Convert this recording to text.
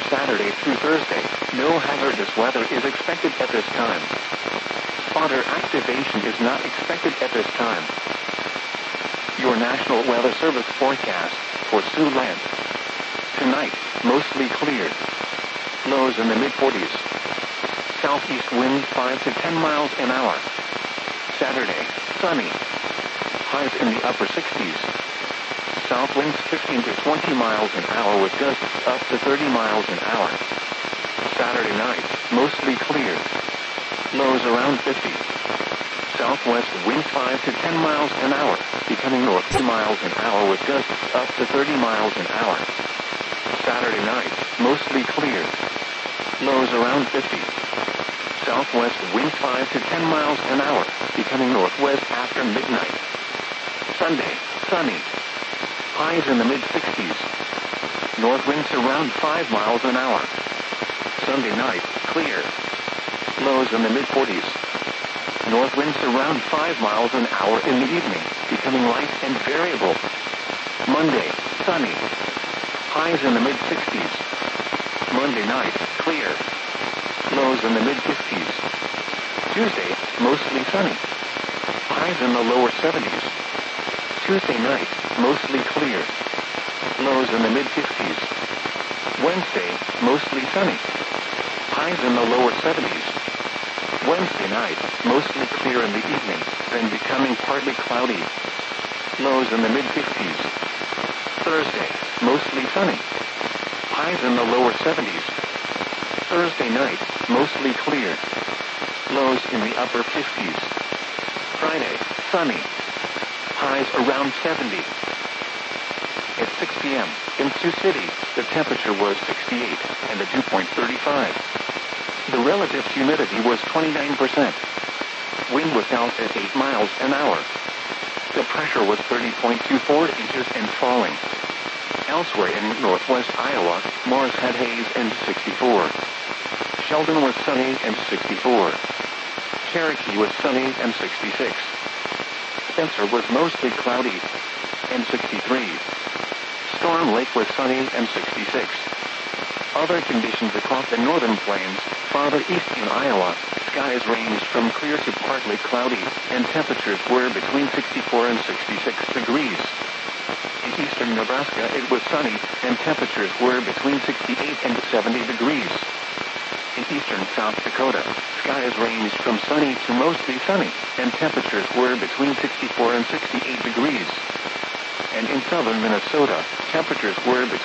Saturday through Thursday, no hazardous weather is expected at this time. Spotter activation is not expected at this time. Your National Weather Service forecast for Siouxland. Tonight, mostly clear. Lows in the mid-40s. Southeast winds 5 to 10 miles an hour. Saturday, sunny. Highs in the upper 60s. South winds 15 to 20 miles an hour with gusts up to 30 miles an hour. Saturday night, mostly clear. Lows around 50. Southwest winds 5 to 10 miles an hour, becoming north 2 miles an hour with gusts up to 30 miles an hour. Saturday night, mostly clear. Lows around 50. Southwest winds 5 to 10 miles an hour, becoming northwest after midnight. Sunday, sunny. Highs in the mid-60s. North winds around 5 miles an hour. Sunday night, clear. Lows in the mid-40s. North winds around 5 miles an hour in the evening, becoming light and variable. Monday, sunny. Highs in the mid-60s. Monday night, clear. Lows in the mid-50s. Tuesday, mostly sunny. Highs in the lower 70s. Tuesday night, mostly clear. Lows in the mid-50s. Wednesday, mostly sunny. Highs in the lower 70s. Wednesday night, mostly clear in the evening, then becoming partly cloudy. Lows in the mid-50s. Thursday, mostly sunny. Highs in the lower 70s. Thursday night, mostly clear. Lows in the upper 50s. Friday, sunny. Highs around 70. At 6 p.m., in Sioux City, the temperature was 68 and the dew point 35. The relative humidity was 29%. Wind was out at 8 miles an hour. The pressure was 30.24 inches and falling. Elsewhere in northwest Iowa, Morris had haze and 64. Sheldon was sunny and 64. Cherokee was sunny and 66. Spencer was mostly cloudy and 63. Storm Lake was sunny and 66. Other conditions across the northern plains, farther east in Iowa, skies ranged from clear to partly cloudy, and temperatures were between 64 and 66 degrees. In eastern Nebraska it was sunny, and temperatures were between 68 and 70 degrees. In eastern South Dakota, skies ranged from sunny to mostly sunny, and temperatures were between 64 and 68 degrees. And in southern Minnesota, temperatures were between